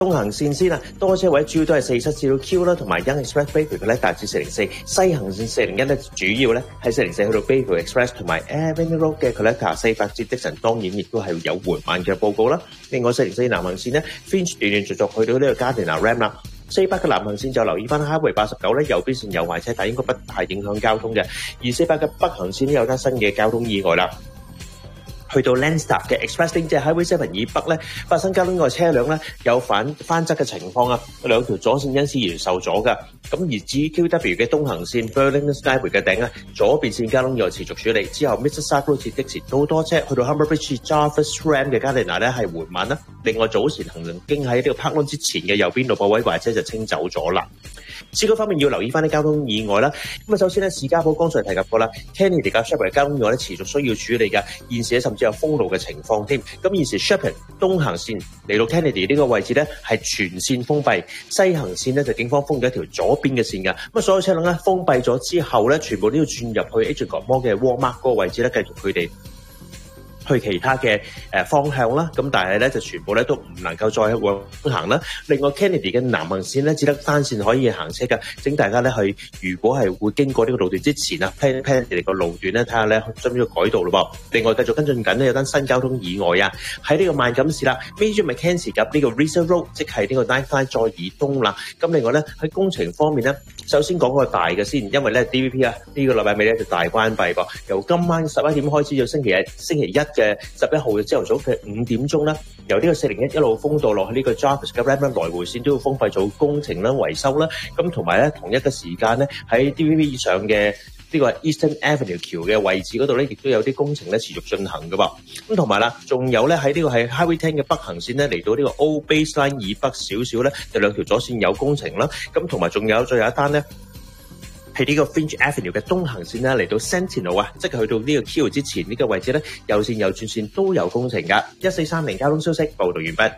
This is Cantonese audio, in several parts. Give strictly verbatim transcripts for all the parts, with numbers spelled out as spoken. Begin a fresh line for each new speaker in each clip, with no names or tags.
東行線先啊，多車位主要都係四七至到 Q 啦，同埋 Young Express Bayview 咧達至四零四，西行線四零一咧主要咧係四零四去到 Bayview Express 同埋 Avenue Road 嘅 Collector 四百至的神，當然亦都係有緩慢嘅報告啦。另外四零四南行線咧 Finch 斷斷續續去到呢個 Gardiner Ramp 啦。四百嘅南行線就留意翻 Highway 八十九咧，右邊線有壞車，但應該不大影響交通嘅。而四百嘅北行線咧有單新嘅交通意外啦。去到 Landstar 嘅 Express Lane 即係 Highway Seven 以北咧，發生交通意外，車輛咧有反翻側嘅情況啊，兩條左線因此而受阻㗎。咁而至於 Q W 嘅東行線 Burlington Skyway 嘅頂啊，左邊線交通意外持續處理，之後 Mississauga Road 至的士都多車，去到 Humber Bridge Jarvis Ram 嘅 Gardiner 咧係緩慢啦。另外早前行經喺呢個 Park Lawn 之前嘅右邊路泊位壞車就清走咗啦。市區方面要留意翻啲交通意外啦。咁啊，首先咧，士嘉堡剛才提及過啦 ，Kennedy 嘅 Sheppard 嘅交通意外咧持續需要處理嘅，現時咧甚至有封路嘅情況添。咁現時 Sheppard 東行線嚟到 Kennedy 呢個位置咧係全線封閉，西行線咧就警方封咗一條左邊嘅線㗎。咁啊，所有車輛咧封閉咗之後咧，全部都要轉入去 Adrian Mall 嘅 Walmart 嗰個位置咧，繼續佢哋去其他嘅誒方向啦，咁但係咧就全部咧都唔能夠再往行啦。另外 Kennedy 嘅南行線咧只得單線可以行車㗎，請大家咧去如果係會經過呢個路段之前啊 plan plan 你哋個路段咧睇下咧需唔需要改道咯噃。另外繼續跟進緊呢，有單新交通意外啊，喺呢個萬錦市啦 Major Mackenzie 及呢個 Reserve Road 即係呢個 Ninth Line 再以東啦。咁另外咧喺工程方面咧，首先講個大嘅先，因為咧 D V P 啊呢個禮拜尾咧就大關閉噃，由今晚十一點開始到星期日星期一嘅十一號嘅朝頭早嘅五點鐘啦，由呢個四零一一路封到落去呢個 Jarvis 嘅 Ram 來回線都要封閉做工程啦、維修啦。咁同埋咧同一個時間咧喺 D V P 以上嘅呢個 Eastern Avenue 橋嘅位置嗰度咧，亦都有啲工程咧持續進行㗎噃。咁同埋啦，仲有咧喺呢個係 Highway Ten 嘅北行線咧嚟到呢個 Old Baseline 以北少少咧，就兩條左線有工程啦。咁同埋仲有最後一單咧。係呢個 Finch Avenue 嘅東行線啦，嚟到 Sentinel 啊，即係去到呢個 Q 之前呢個位置咧，右線右轉線都有工程噶。一四三零交通消息報道完畢。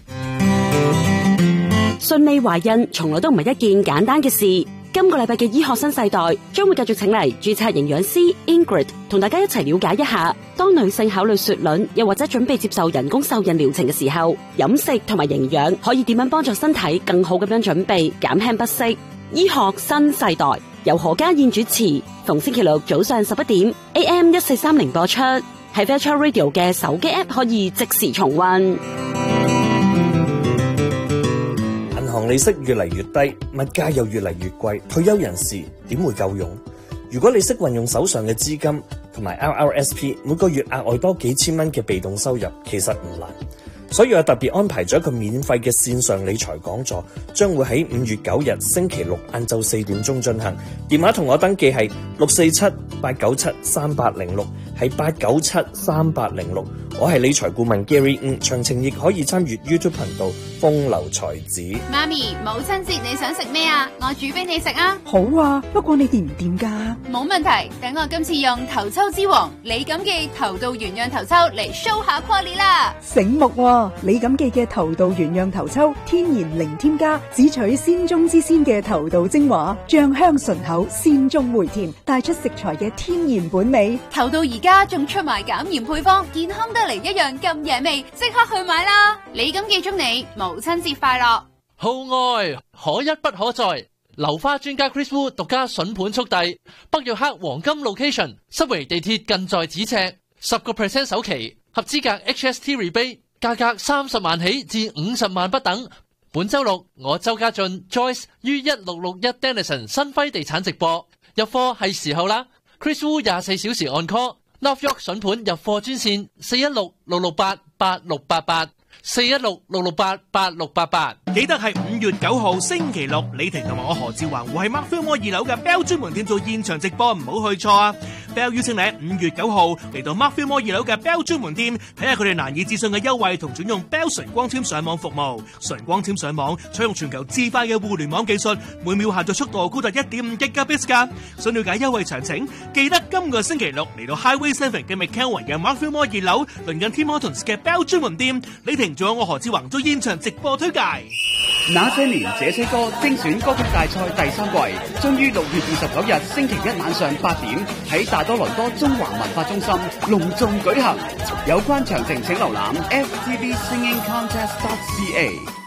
順利懷孕從來都唔係一件簡單嘅事。今個禮拜嘅醫學新世代將會繼續請嚟註冊營養師 Ingrid 同大家一齊了解一下，當女性考慮雪卵又或者準備接受人工受孕療程嘅時候，飲食同埋營養可以點樣幫助身體更好咁樣準備，減輕不適。醫學新世代由何家燕主持，逢星期六早上十一點 A M 一四三零播出，喺 Virtual Radio 嘅手機 App 可以即時重溫。
銀行利息越嚟越低，物價又越嚟越貴，退休人士點會夠用？如果你識運用手上嘅資金同埋 R R S P， 每個月額外多幾千蚊嘅被動收入，其實唔難。所以我特別安排咗一個免費嘅線上理財講座，將會喺五月九日星期六晏晝四點鐘進行。電話同我登記係六四七八九七三八零六，係八九七三八零六。我係理財顧問 Gary， 嗯，詳情亦可以參閱 YouTube 頻道風流才子。
媽咪，母親節你想食咩啊？我煮俾你食啊！
好啊，不過你掂唔掂㗎？
冇問題，等我今次用頭抽之王李錦記頭道原釀頭抽嚟 show 下 quality 啦！
醒目喎，李錦記嘅頭道原釀頭抽，天然零添加，只取鮮中之鮮嘅頭道精華，醬香醇厚，鮮中回甜，帶出食材嘅天然本味。
頭道而家仲出埋減鹽配方，健康得嚟一樣咁野味，即刻去買啦！李錦記祝你母親節快樂！
號外可一不可再，流花專家 Chris Wu 獨家筍盤速遞，北約克黃金 location， 濕圍地鐵近在咫尺，十個 percent 首期，合資格 H S T rebate， 價格三十萬起至五十萬不等。本周六我周家俊 Joyce 於一六六一 Denison 新輝地產直播，入貨係時候啦 ！Chris Wu 廿四小時按 call。North York 筍盤入貨專線四一六六六八八六八八四一六六六八八六八八。
記得係五月九號星期六，李婷同埋我何志華會喺 Markfield Mall 二樓嘅 Bell 專門店做現場直播，唔好去錯啊 ！Bell 邀請你喺五月九號嚟到 Markfield Mall 二樓嘅 Bell 專門店，睇下佢哋難以置信嘅優惠同轉用 Bell 純光纖上網服務。純光纖上網採用全球至快嘅互聯網技術，每秒下載速度高達一點五 Gigabits 噶。想了解優惠詳情，記得今個星期六嚟到 Highway Seven 嘅 McKelvin 嘅 Markfield Mall 二樓，鄰近 Tim Hortons 嘅 Bell 專門店，李婷仲有我何志宏做現場直播推介。
那些年這些歌精選歌曲大賽第三季，將於六月二十九日星期一晚上八點喺大多倫多中華文化中心隆重舉行。有關詳情請瀏覽 f t v singing contest dot c a。